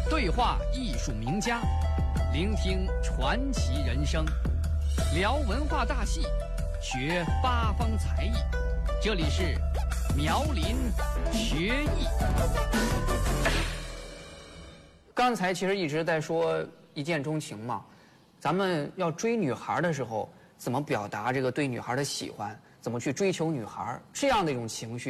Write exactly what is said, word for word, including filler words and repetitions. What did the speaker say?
对话艺术名家，聆听传奇人生，聊文化大戏，学八方才艺。这里是苗林学艺。刚才其实一直在说一见钟情嘛，咱们要追女孩的时候，怎么表达这个对女孩的喜欢，怎么去追求女孩这样的一种情绪？